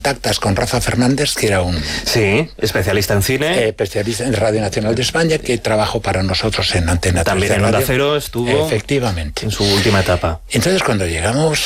Contactas con Rafa Fernández, que era un... Sí, especialista en cine. Especialista en Radio Nacional de España, que trabajó para nosotros en Antena 3 También en Onda Cero estuvo. Efectivamente. En su última etapa. Entonces, cuando llegué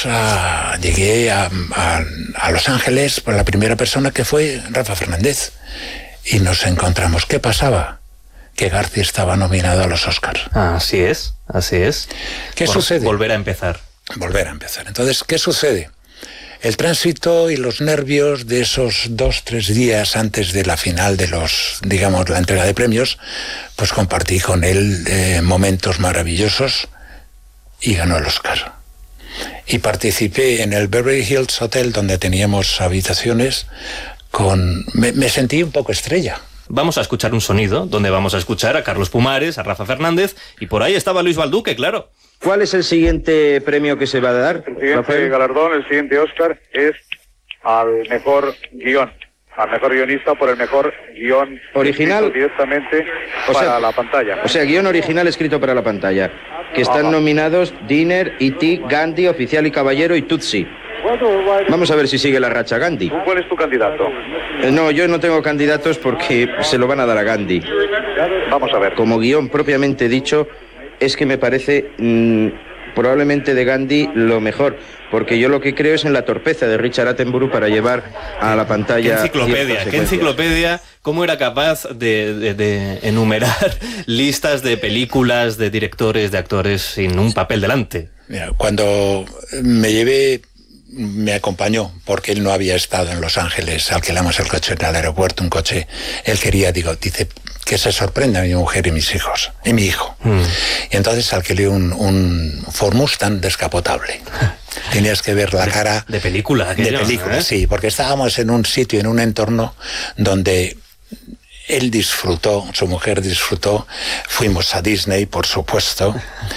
a Los Ángeles, pues la primera persona que fue Rafa Fernández. Y nos encontramos. ¿Qué pasaba? Que García estaba nominado a los Oscars. Así es, así es. ¿Qué sucede? Volver a empezar. Volver a empezar. Entonces, ¿qué sucede? El tránsito y los nervios de esos 2-3 días antes de la final de la entrega de premios, pues compartí con él momentos maravillosos y ganó el Oscar. Y participé en el Beverly Hills Hotel, donde teníamos habitaciones, me sentí un poco estrella. Vamos a escuchar un sonido donde vamos a escuchar a Carlos Pumares, a Rafa Fernández, y por ahí estaba Luis Balduque, claro. ¿Cuál es el siguiente premio que se va a dar? El siguiente galardón, el siguiente Oscar, es al mejor guión, al mejor guionista por el mejor guión original directamente para la pantalla. O sea, guión original escrito para la pantalla. Que están nominados Dinner, E.T., Gandhi, Oficial y Caballero y Tutsi. Vamos a ver si sigue la racha Gandhi. ¿Cuál es tu candidato? No, yo no tengo candidatos porque se lo van a dar a Gandhi. Vamos a ver. Como guión propiamente dicho, es que me parece probablemente de Gandhi lo mejor, porque yo lo que creo es en la torpeza de Richard Attenborough para llevar a la pantalla... ¿Qué enciclopedia? ¿Cómo era capaz de enumerar listas de películas, de directores, de actores sin un papel delante? Mira, cuando me acompañó, porque él no había estado en Los Ángeles, alquilamos el coche en el aeropuerto, un coche, él quería, dice, que se sorprenda mi mujer y mis hijos, y mi hijo. Y entonces alquilé un Ford Mustang descapotable. Tenías que ver la cara... De película. Sí, porque estábamos en un sitio, en un entorno donde... Él disfrutó, su mujer disfrutó, fuimos a Disney, por supuesto,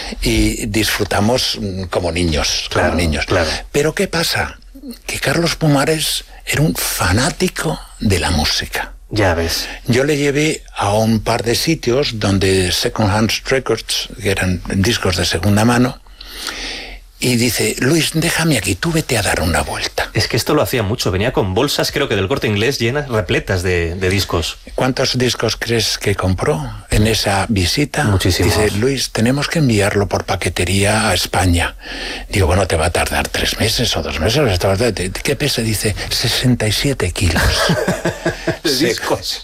y disfrutamos como niños, claro. Pero ¿qué pasa? Que Carlos Pumares era un fanático de la música. Ya ves. Yo le llevé a un par de sitios donde Second Hand Records, que eran discos de segunda mano, y dice, Luis, déjame aquí, tú vete a dar una vuelta. Es que esto lo hacía mucho, venía con bolsas, creo que del Corte Inglés, llenas, repletas de discos. ¿Cuántos discos crees que compró en esa visita? Muchísimos. Dice, Luis, tenemos que enviarlo por paquetería a España. Digo, bueno, te va a tardar 3 meses o 2 meses. ¿Qué pesa? Dice, 67 kilos. De discos.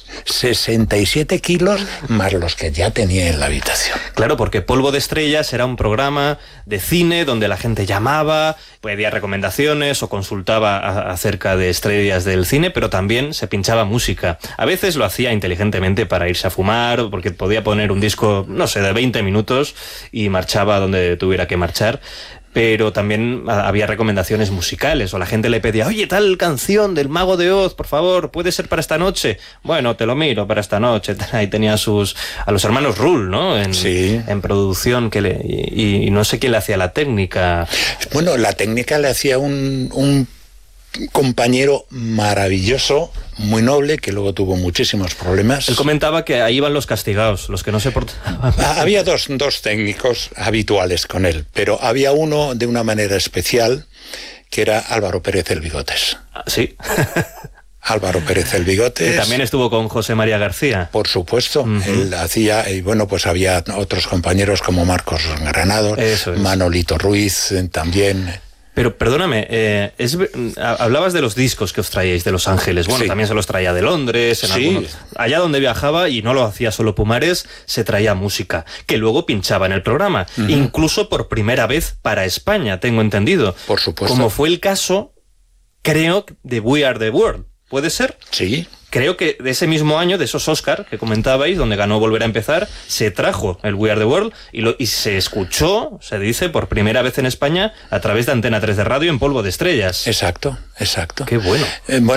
67 kilos más los que ya tenía en la habitación. Claro, porque Polvo de Estrellas era un programa de cine donde la gente llamaba, pedía recomendaciones o consultaba acerca de estrellas del cine, pero también se pinchaba música. A veces lo hacía inteligentemente para irse a fumar, porque podía poner un disco, no sé, de 20 minutos y marchaba donde tuviera que marchar. Pero también había recomendaciones musicales, o la gente le pedía, oye, tal canción del Mago de Oz, por favor, ¿puede ser para esta noche? Bueno, te lo miro para esta noche. Ahí tenía a los hermanos Rull, ¿no? En producción, y no sé quién le hacía la técnica. Bueno, la técnica le hacía un compañero maravilloso, muy noble, que luego tuvo muchísimos problemas. Él comentaba que ahí iban los castigados, los que no se portaban. Había dos técnicos habituales con él, pero había uno de una manera especial, que era Álvaro Pérez el Bigotes. Sí. Álvaro Pérez el Bigotes. Que también estuvo con José María García. Por supuesto. Él hacía, y bueno, pues había otros compañeros como Marcos Granados, Manolito Ruiz también. Pero perdóname, hablabas de los discos que os traíais de Los Ángeles. Bueno, también se los traía de Londres, allá donde viajaba, y no lo hacía solo Pumares, se traía música, que luego pinchaba en el programa, incluso por primera vez para España, tengo entendido. Por supuesto. Como fue el caso, creo, de We Are the World. ¿Puede ser? Sí. Creo que de ese mismo año, de esos Oscar que comentabais, donde ganó Volver a Empezar, se trajo el We Are the World y se escuchó, se dice, por primera vez en España a través de Antena 3 de radio en Polvo de Estrellas. Exacto. Qué bueno.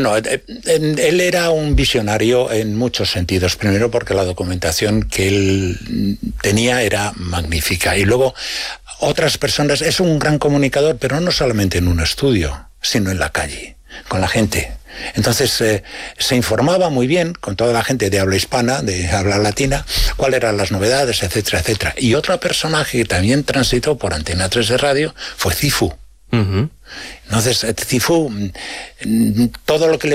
Él era un visionario en muchos sentidos. Primero porque la documentación que él tenía era magnífica. Y luego otras personas, es un gran comunicador, pero no solamente en un estudio, sino en la calle, con la gente. Entonces se informaba muy bien con toda la gente de habla hispana, de habla latina, cuáles eran las novedades, etcétera, etcétera. Y otro personaje que también transitó por Antena 3 de radio fue Cifu. Entonces Cifu, todo lo que le